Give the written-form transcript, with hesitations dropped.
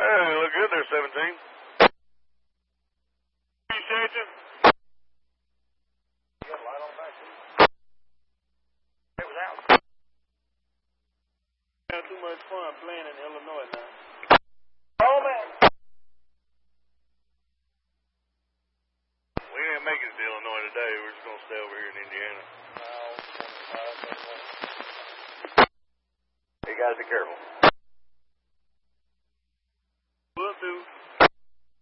Hey, look good there, 17. Appreciate you. You got a light on back too? It was out. Had too much fun playing in Illinois now. Oh, man. We didn't make it to Illinois today. We're just going to stay over here in Indiana. Hey, guys, be careful.